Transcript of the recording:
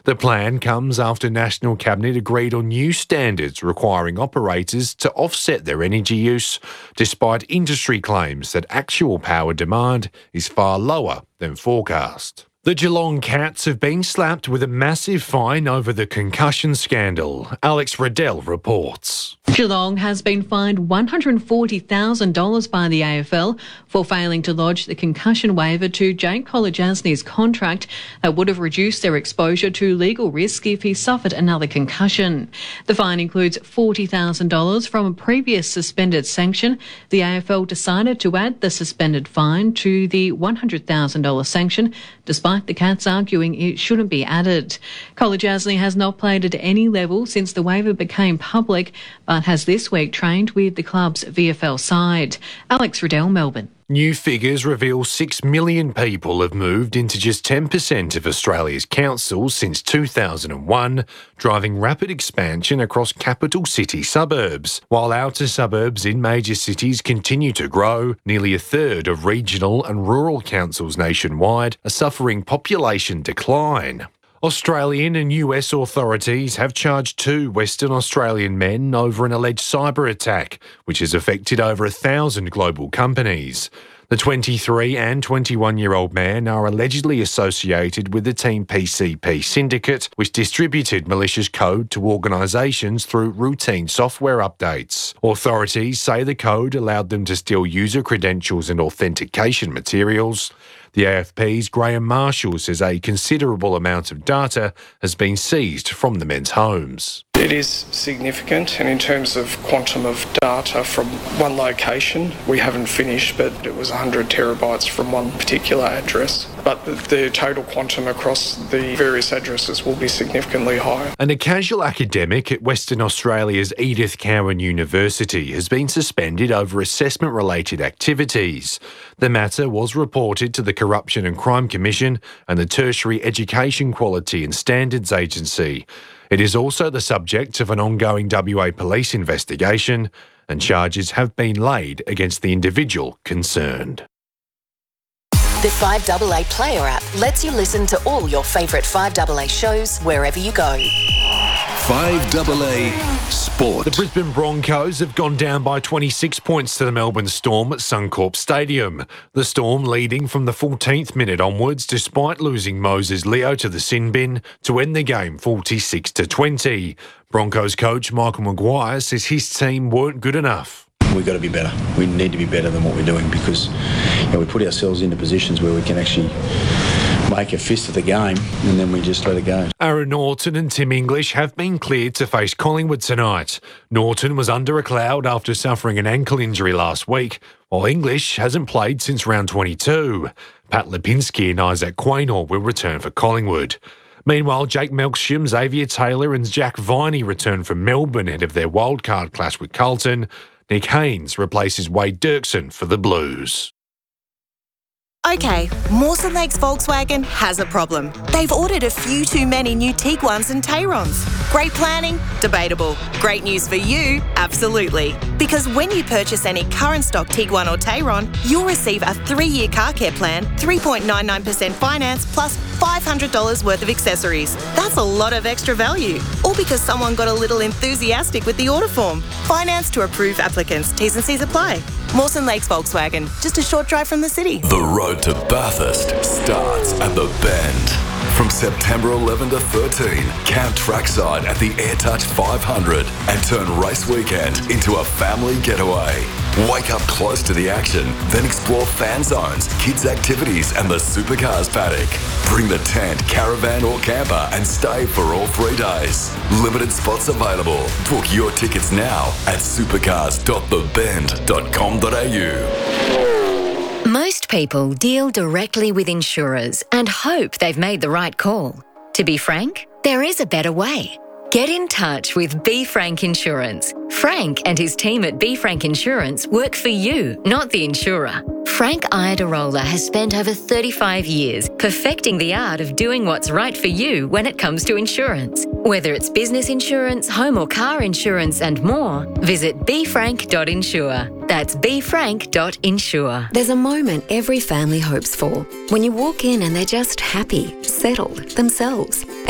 The plan comes after National Cabinet agreed on new standards requiring operators to offset their energy use, despite industry claims that actual power demand is far lower than forecast. The Geelong Cats have been slapped with a massive fine over the concussion scandal. Alex Riddell reports. Geelong has been fined $140,000 by the AFL for failing to lodge the concussion waiver to Jake Kolodjasny's contract that would have reduced their exposure to legal risk if he suffered another concussion. The fine includes $40,000 from a previous suspended sanction. The AFL decided to add the suspended fine to the $100,000 sanction, despite the Cats arguing it shouldn't be added. Kolodjasny has not played at any level since the waiver became public, but has this week trained with the club's VFL side. Alex Riddell, Melbourne. New figures reveal 6 million people have moved into just 10% of Australia's councils since 2001, driving rapid expansion across capital city suburbs. While outer suburbs in major cities continue to grow, nearly a third of regional and rural councils nationwide are suffering population decline. Australian and US authorities have charged 2 Western Australian men over an alleged cyber attack, which has affected over 1,000 global companies. The 23 and 21-year-old men are allegedly associated with the Team PCP syndicate, which distributed malicious code to organisations through routine software updates. Authorities say the code allowed them to steal user credentials and authentication materials. The AFP's Graham Marshall says a considerable amount of data has been seized from the men's homes. It is significant, and in terms of quantum of data from one location, we haven't finished, but it was 100 terabytes from one particular address. But the total quantum across the various addresses will be significantly higher. And a casual academic at Western Australia's Edith Cowan University has been suspended over assessment-related activities. The matter was reported to the Corruption and Crime Commission and the Tertiary Education Quality and Standards Agency. It is also the subject of an ongoing WA police investigation, and charges have been laid against the individual concerned. The 5AA Player app lets you listen to all your favourite 5AA shows wherever you go. 5AA Sport. The Brisbane Broncos have gone down by 26 points to the Melbourne Storm at Suncorp Stadium. The Storm leading from the 14th minute onwards, despite losing Moses Leo to the sin bin to end the game 46-20. Broncos coach Michael Maguire says his team weren't good enough. We've got to be better. We need to be better than what we're doing because we put ourselves into positions where we can actually make a fist of the game and then we just let it go. Aaron Norton and Tim English have been cleared to face Collingwood tonight. Norton was under a cloud after suffering an ankle injury last week, while English hasn't played since round 22. Pat Lipinski and Isaac Quaynor will return for Collingwood. Meanwhile, Jake Melksham, Xavier Taylor and Jack Viney return from Melbourne ahead of their wildcard clash with Carlton. Nick Haynes replaces Wade Dirksen for the Blues. Okay, Mawson Lakes Volkswagen has a problem. They've ordered a few too many new Tiguans and Tayrons. Great planning? Debatable. Great news for you? Absolutely. Because when you purchase any current stock Tiguan or Tayron, you'll receive a 3-year car care plan, 3.99% finance, plus $500 worth of accessories. That's a lot of extra value. All because someone got a little enthusiastic with the order form. Finance to approved applicants. T's and C's apply. Mawson Lakes Volkswagen, just a short drive from the city. The road to Bathurst starts at the Bend. From September 11 to 13, camp trackside at the AirTouch 500 and turn race weekend into a family getaway. Wake up close to the action, then explore fan zones, kids' activities and the supercars paddock. Bring the tent, caravan or camper and stay for all 3 days. Limited spots available. Book your tickets now at supercars.thebend.com.au. Most people deal directly with insurers and hope they've made the right call. To be frank, there is a better way. Get in touch with B. Frank Insurance. Frank and his team at B. Frank Insurance work for you, not the insurer. Frank Iadarola has spent over 35 years perfecting the art of doing what's right for you when it comes to insurance. Whether it's business insurance, home or car insurance and more, visit bfrank.insure. That's bfrank.insure. There's a moment every family hopes for when you walk in and they're just happy, settled, themselves.